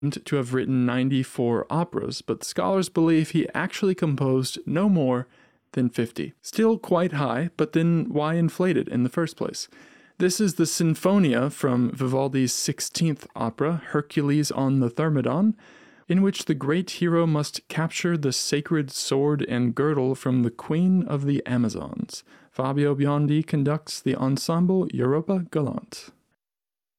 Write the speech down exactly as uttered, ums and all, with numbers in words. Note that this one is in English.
to have written ninety-four operas, but scholars believe he actually composed no more than fifty. Still quite high, but then why inflate it in the first place? This is the Sinfonia from Vivaldi's sixteenth opera, Hercules on the Thermodon, in which the great hero must capture the sacred sword and girdle from the Queen of the Amazons. Fabio Biondi conducts the ensemble Europa Galante.